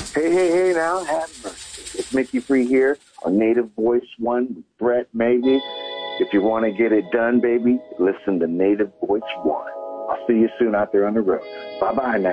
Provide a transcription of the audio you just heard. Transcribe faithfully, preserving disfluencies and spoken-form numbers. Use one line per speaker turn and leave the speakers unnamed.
Hey, hey, hey, now, have mercy. It's Mickey Free here on Native Voice One with Brett, maybe. If you want to get it done, baby, listen to Native Voice One. I'll see you soon out there on the road. Bye-bye now.